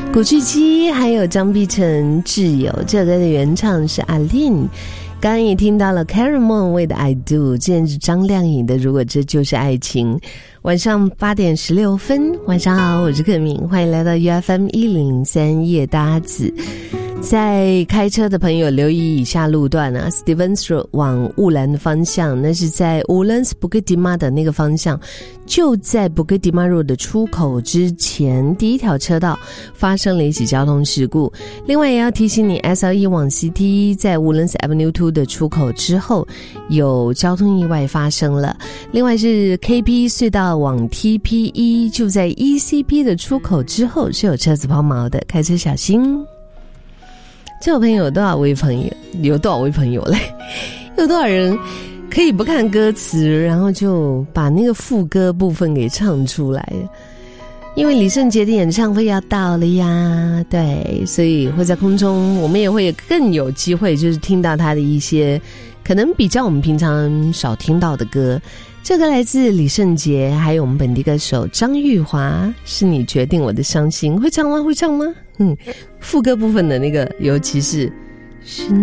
古巨基还有张碧晨挚友，这首歌的原唱是阿令。刚刚也听到了 Karen 莫文蔚的 I Do， 这是张靓颖的如果这就是爱情。晚上8点16分，晚上好，我是克敏，欢迎来到 UFM1003 夜搭子。在开车的朋友留意以下路段啊 Stevens Road 往乌兰的方向，那是在 Woodlands Bukit Timah 的那个方向，就在 Bukit Timah Road 的出口之前第一条车道发生了一起交通事故。另外也要提醒你 SL1 往 CT 在 Woodlands Avenue 2的出口之后有交通意外发生了。另外是 KP 隧道往 TP1 就在 ECP 的出口之后是有车子抛锚的，开车小心。这位朋友有多少位朋友嘞？有多少人可以不看歌词然后就把那个副歌部分给唱出来？因为李圣杰的演唱会要到了呀，对，所以会在空中我们也会更有机会就是听到他的一些可能比较我们平常少听到的歌。这个来自李圣杰还有我们本地歌手张玉华，是你决定我的伤心。会唱吗？副歌部分的那个尤其是